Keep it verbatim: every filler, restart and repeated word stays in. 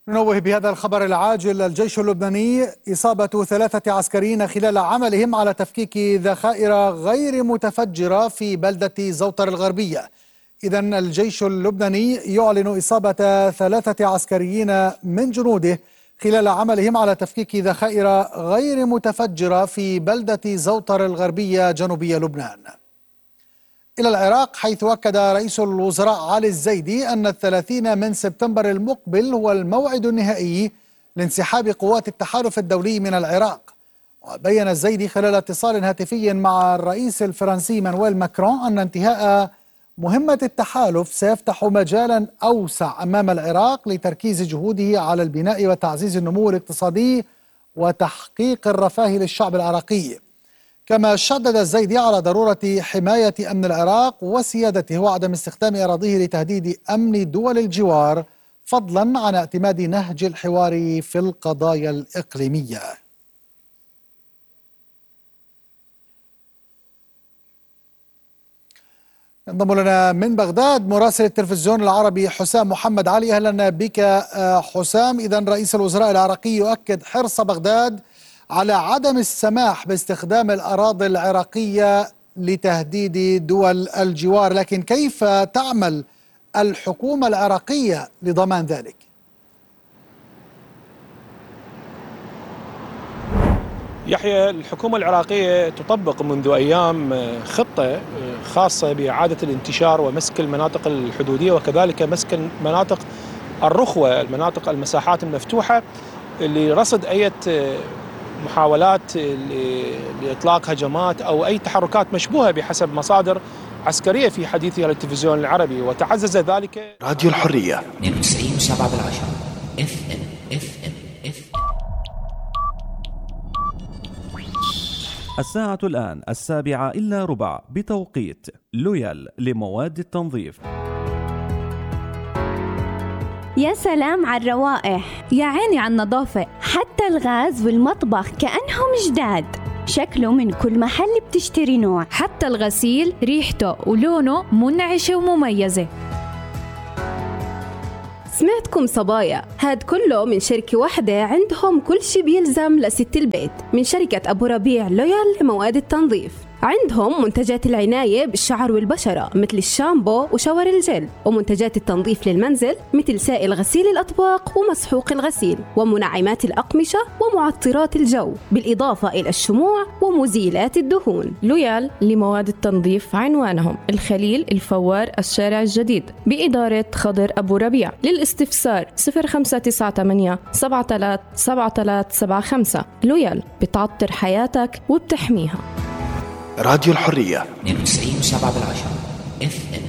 ننوه بهذا الخبر العاجل. الجيش اللبناني إصابة ثلاثة عسكريين خلال عملهم على تفكيك ذخائر غير متفجرة في بلدة زوطر الغربية. إذن الجيش اللبناني يعلن إصابة ثلاثة عسكريين من جنوده خلال عملهم على تفكيك ذخائر غير متفجرة في بلدة زوطر الغربية جنوبي لبنان. إلى العراق، حيث أكد رئيس الوزراء علي الزيدي أن الثلاثين من سبتمبر المقبل هو الموعد النهائي لانسحاب قوات التحالف الدولي من العراق. وبين الزيدي خلال اتصال هاتفي مع الرئيس الفرنسي مانويل ماكرون أن انتهاء مهمة التحالف سيفتح مجالا أوسع أمام العراق لتركيز جهوده على البناء وتعزيز النمو الاقتصادي وتحقيق الرفاه للشعب العراقي. كما شدد الزيدي على ضرورة حماية أمن العراق وسيادته وعدم استخدام أراضيه لتهديد أمن دول الجوار، فضلا عن اعتماد نهج الحوار في القضايا الإقليمية. ينضم لنا من بغداد مراسل التلفزيون العربي حسام محمد علي. أهلا بك حسام. إذن رئيس الوزراء العراقي يؤكد حرص بغداد على عدم السماح باستخدام الأراضي العراقية لتهديد دول الجوار، لكن كيف تعمل الحكومة العراقية لضمان ذلك؟ يحيى، الحكومة العراقية تطبق منذ أيام خطة خاصة بإعادة الانتشار ومسك المناطق الحدودية وكذلك مسك مناطق الرخوة، المناطق المساحات المفتوحة، لرصد أي محاولات لإطلاق هجمات أو أي تحركات مشبوهة بحسب مصادر عسكرية في حديثها للتلفزيون العربي. وتعزز ذلك راديو الحرية اثنين وتسعين وسبعة بالعشرة اف ام اف ام اف ام. الساعة الآن السابعة إلا ربع بتوقيت لويال لمواد التنظيف. يا سلام على الروائح، يا عيني على النظافة، حتى الغاز والمطبخ كأنهم جداد. شكله من كل محل بتشتري نوع، حتى الغسيل ريحته ولونه منعشة ومميزة. سمعتكم صبايا، هاد كله من شركة واحدة عندهم كل شي بيلزم لست البيت، من شركة أبو ربيع لويال لمواد التنظيف. عندهم منتجات العناية بالشعر والبشرة مثل الشامبو وشاور الجل، ومنتجات التنظيف للمنزل مثل سائل غسيل الأطباق ومسحوق الغسيل، ومنعمات الأقمشة ومعطرات الجو، بالإضافة إلى الشموع ومزيلات الدهون. لويال لمواد التنظيف عنوانهم الخليل الفوار الشارع الجديد بإدارة خضر أبو ربيع. للاستفسار صفر خمسة تسعة ثمانية سبعة ثلاثة سبعة ثلاثة سبعة خمسة. لويال بتعطر حياتك وبتحميها. راديو الحرية اثنين وتسعين وسبعة بالعشرة اف ام